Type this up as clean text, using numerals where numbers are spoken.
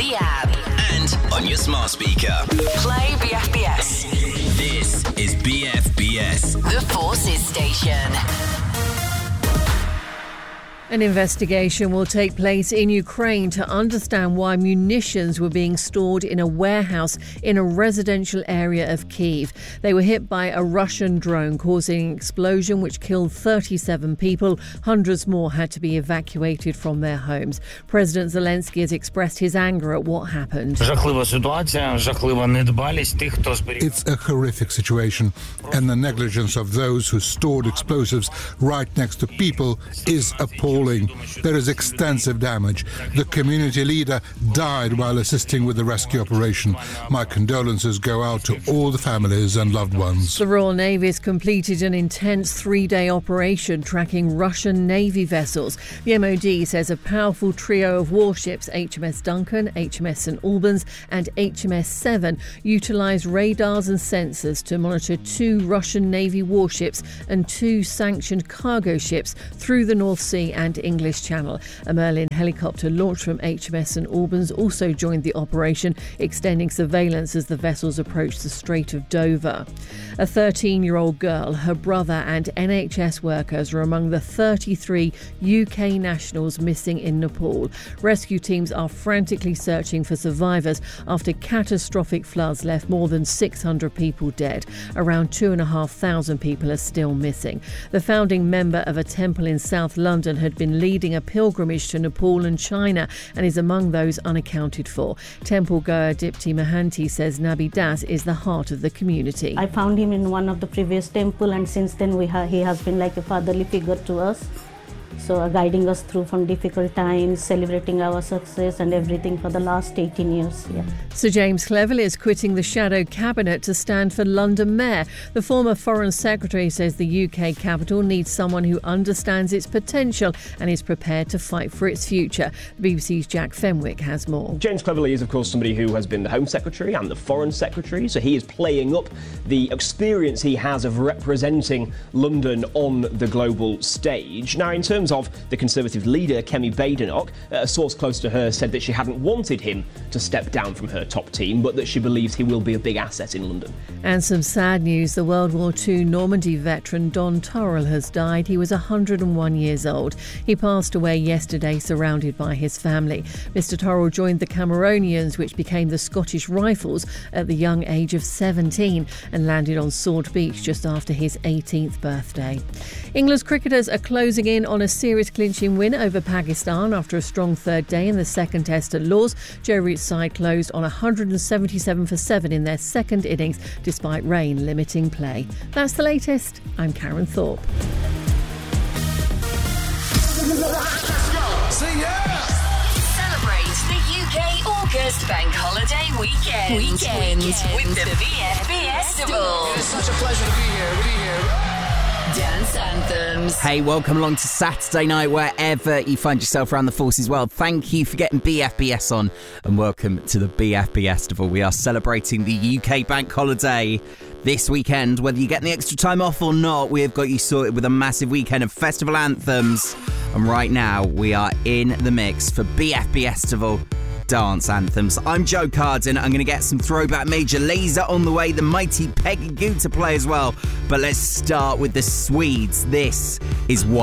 the app and on your smart speaker. Play BFBS. This is BFBS. The Forces Station. An investigation will take place in Ukraine to understand why munitions were being stored in a warehouse in a residential area of Kyiv. They were hit by a Russian drone, causing an explosion which killed 37 people. Hundreds more had to be evacuated from their homes. President Zelensky has expressed his anger at what happened. It's a horrific situation, and the negligence of those who stored explosives right next to people is appalling. There is extensive damage. The community leader died while assisting with the rescue operation. My condolences go out to all the families and loved ones. The Royal Navy has completed an intense 3-day operation tracking Russian Navy vessels. The MOD says a powerful trio of warships, HMS Duncan, HMS St Albans and HMS Seven, utilised radars and sensors to monitor 2 Russian Navy warships and 2 sanctioned cargo ships through the North Sea and English Channel. A Merlin helicopter launched from HMS St Albans also joined the operation, extending surveillance as the vessels approached the Strait of Dover. A 13-year-old girl, her brother and NHS workers are among the 33 UK nationals missing in Nepal. Rescue teams are frantically searching for survivors after catastrophic floods left more than 600 people dead. Around 2,500 people are still missing. The founding member of a temple in South London had been leading a pilgrimage to Nepal and China and is among those unaccounted for. Temple goer Dipti Mahanti says Nabi Das is the heart of the community. I found him in one of the previous temple, and since then he has been like a fatherly figure to us. So guiding us through from difficult times, celebrating our success and everything for the last 18 years. Yeah. Sir James Cleverly is quitting the shadow cabinet to stand for London Mayor. The former Foreign Secretary says the UK capital needs someone who understands its potential and is prepared to fight for its future. The BBC's Jack Fenwick has more. James Cleverly is, of course, somebody who has been the Home Secretary and the Foreign Secretary, so he is playing up the experience he has of representing London on the global stage. Now, in terms of the Conservative leader, Kemi Badenoch, a source close to her said that she hadn't wanted him to step down from her top team, but that she believes he will be a big asset in London. And some sad news. The World War II Normandy veteran Don Turrell has died. He was 101 years old. He passed away yesterday surrounded by his family. Mr Turrell joined the Cameronians, which became the Scottish Rifles, at the young age of 17 and landed on Sword Beach just after his 18th birthday. England's cricketers are closing in on a series clinching win over Pakistan after a strong third day in the second test at Lord's. Joe Root's side closed on 177 for 7 in their second innings, despite rain limiting play. That's the latest. I'm Karen Thorpe. Celebrate the UK August Bank Holiday weekend with the BFBS Festival. It is such a pleasure to be here. Dance anthems. Hey, welcome along to Saturday night, wherever you find yourself around the Forces world. Thank you for getting BFBS on, and welcome to the BFBS Festival. We are celebrating the UK Bank Holiday this weekend. Whether you're getting the extra time off or not, we have got you sorted with a massive weekend of festival anthems. And right now, we are in the mix for BFBS Festival dance anthems. I'm Joe Carden. I'm going to get some throwback Major Lazer on the way, the mighty Peggy Goo to play as well. But let's start with the Swedes. This is what